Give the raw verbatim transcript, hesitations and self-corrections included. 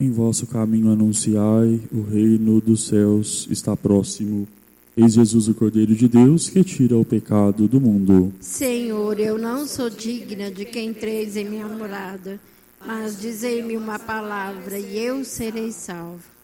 Em vosso caminho anunciai, o reino dos céus está próximo. Eis Jesus, o Cordeiro de Deus, que tira o pecado do mundo. Senhor, eu não sou digna de que entreis em minha morada, mas dizei-me uma palavra e eu serei salvo.